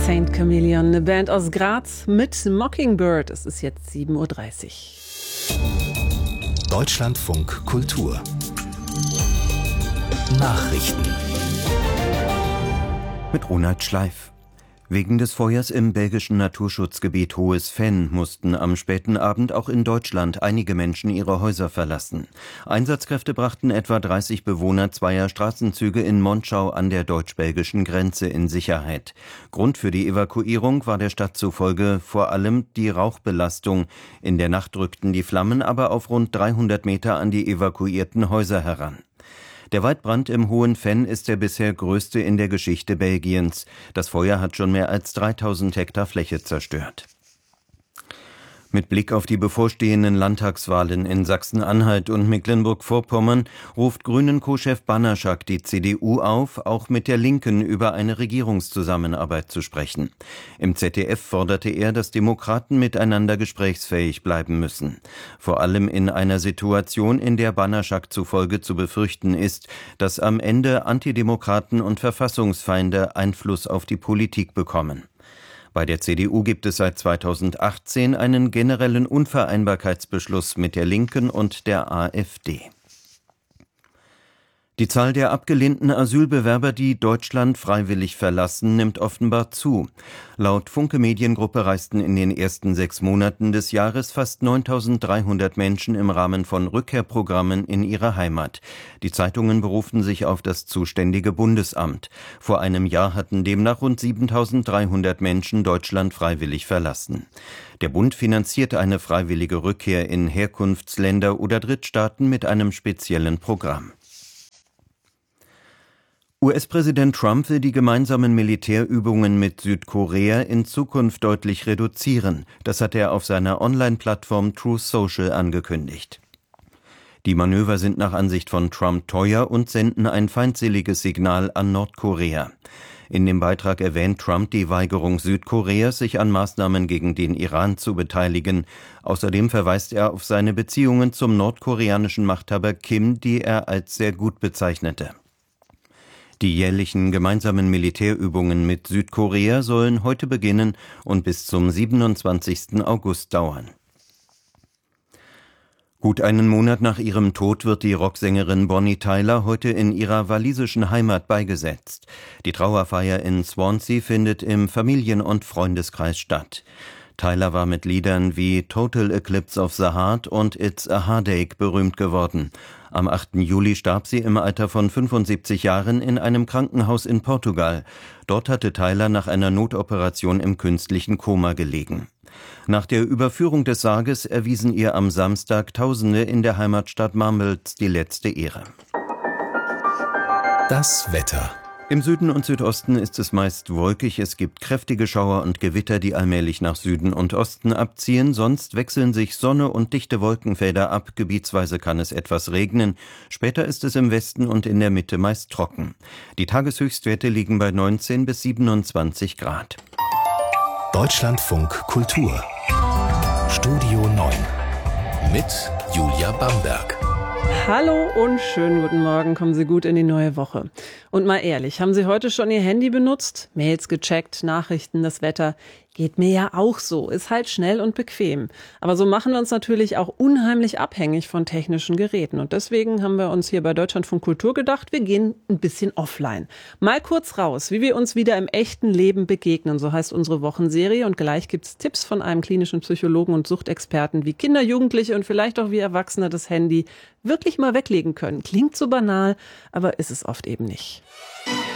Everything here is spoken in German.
Saint Chameleon, eine Band aus Graz mit Mockingbird. Es ist jetzt 7:30 Uhr. Deutschlandfunk Kultur Nachrichten mit Ronald Schleif. Wegen des Feuers im belgischen Naturschutzgebiet Hohes Venn mussten am späten Abend auch in Deutschland einige Menschen ihre Häuser verlassen. Einsatzkräfte brachten etwa 30 Bewohner zweier Straßenzüge in Monschau an der deutsch-belgischen Grenze in Sicherheit. Grund für die Evakuierung war der Stadt zufolge vor allem die Rauchbelastung. In der Nacht drückten die Flammen aber auf rund 300 Meter an die evakuierten Häuser heran. Der Waldbrand im Hohen Venn ist der bisher größte in der Geschichte Belgiens. Das Feuer hat schon mehr als 3000 Hektar Fläche zerstört. Mit Blick auf die bevorstehenden Landtagswahlen in Sachsen-Anhalt und Mecklenburg-Vorpommern ruft Grünen-Co-Chef Banaszak die CDU auf, auch mit der Linken über eine Regierungszusammenarbeit zu sprechen. Im ZDF forderte er, dass Demokraten miteinander gesprächsfähig bleiben müssen. Vor allem in einer Situation, in der Banaszak zufolge zu befürchten ist, dass am Ende Antidemokraten und Verfassungsfeinde Einfluss auf die Politik bekommen. Bei der CDU gibt es seit 2018 einen generellen Unvereinbarkeitsbeschluss mit der Linken und der AfD. Die Zahl der abgelehnten Asylbewerber, die Deutschland freiwillig verlassen, nimmt offenbar zu. Laut Funke Mediengruppe reisten in den ersten 6 Monaten des Jahres fast 9.300 Menschen im Rahmen von Rückkehrprogrammen in ihre Heimat. Die Zeitungen berufen sich auf das zuständige Bundesamt. Vor einem Jahr hatten demnach rund 7.300 Menschen Deutschland freiwillig verlassen. Der Bund finanziert eine freiwillige Rückkehr in Herkunftsländer oder Drittstaaten mit einem speziellen Programm. US-Präsident Trump will die gemeinsamen Militärübungen mit Südkorea in Zukunft deutlich reduzieren. Das hat er auf seiner Online-Plattform Truth Social angekündigt. Die Manöver sind nach Ansicht von Trump teuer und senden ein feindseliges Signal an Nordkorea. In dem Beitrag erwähnt Trump die Weigerung Südkoreas, sich an Maßnahmen gegen den Iran zu beteiligen. Außerdem verweist er auf seine Beziehungen zum nordkoreanischen Machthaber Kim, die er als sehr gut bezeichnete. Die jährlichen gemeinsamen Militärübungen mit Südkorea sollen heute beginnen und bis zum 27. August dauern. Gut einen Monat nach ihrem Tod wird die Rocksängerin Bonnie Tyler heute in ihrer walisischen Heimat beigesetzt. Die Trauerfeier in Swansea findet im Familien- und Freundeskreis statt. Tyler war mit Liedern wie Total Eclipse of the Heart und It's a Heartache berühmt geworden. Am 8. Juli starb sie im Alter von 75 Jahren in einem Krankenhaus in Portugal. Dort hatte Tyler nach einer Notoperation im künstlichen Koma gelegen. Nach der Überführung des Sarges erwiesen ihr am Samstag Tausende in der Heimatstadt Marbles die letzte Ehre. Das Wetter. Im Süden und Südosten ist es meist wolkig, es gibt kräftige Schauer und Gewitter, die allmählich nach Süden und Osten abziehen, sonst wechseln sich Sonne und dichte Wolkenfelder ab, gebietsweise kann es etwas regnen, später ist es im Westen und in der Mitte meist trocken. Die Tageshöchstwerte liegen bei 19 bis 27 Grad. Deutschlandfunk Kultur Studio 9 mit Julia Bamberg. Hallo und schönen guten Morgen, kommen Sie gut in die neue Woche. Und mal ehrlich, haben Sie heute schon Ihr Handy benutzt? Mails gecheckt, Nachrichten, das Wetter? Geht mir ja auch so, ist halt schnell und bequem. Aber so machen wir uns natürlich auch unheimlich abhängig von technischen Geräten. Und deswegen haben wir uns hier bei Deutschlandfunk Kultur gedacht, wir gehen ein bisschen offline. Mal kurz raus, wie wir uns wieder im echten Leben begegnen, so heißt unsere Wochenserie. Und gleich gibt's Tipps von einem klinischen Psychologen und Suchtexperten, wie Kinder, Jugendliche und vielleicht auch wie Erwachsene das Handy wirklich mal weglegen können. Klingt so banal, aber ist es oft eben nicht.